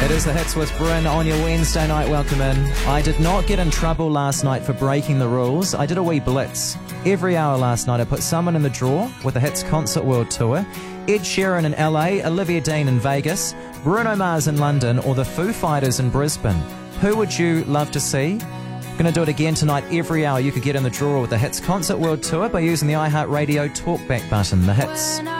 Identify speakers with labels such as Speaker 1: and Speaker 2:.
Speaker 1: It is the Hits with Bryn on your Wednesday night. Welcome in. I did not get in trouble last night for breaking the rules. I did a wee blitz. Every hour last night I put someone in the draw with the Hits Concert World Tour. Ed Sheeran in LA, Olivia Dean in Vegas, Bruno Mars in London, or the Foo Fighters in Brisbane. Who would you love to see? Going to do it again tonight. Every hour you could get in the draw with the Hits Concert World Tour by using the iHeartRadio Talkback button. The Hits.